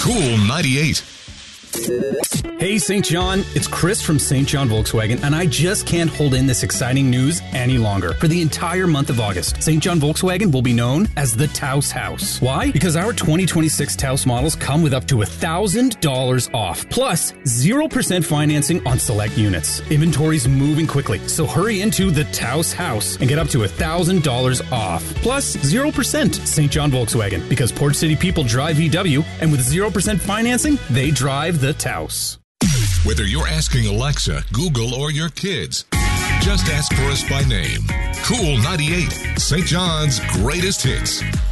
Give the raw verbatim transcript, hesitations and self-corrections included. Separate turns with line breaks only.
Cool ninety-eight.
Hey, Saint John, it's Chris from Saint John Volkswagen, and I just can't hold in this exciting news any longer. For the entire month of August, Saint John Volkswagen will be known as the Taos House. Why? Because our twenty twenty-six Taos models come with up to one thousand dollars off, plus zero percent financing on select units. Inventory's moving quickly, so hurry into the Taos House and get up to one thousand dollars off, plus zero percent. Saint John Volkswagen, because Port City people drive V W, and with zero percent financing, they drive the Taos.
Whether you're asking Alexa, Google, or your kids, just ask for us by name. Cool ninety-eight, Saint John's greatest hits.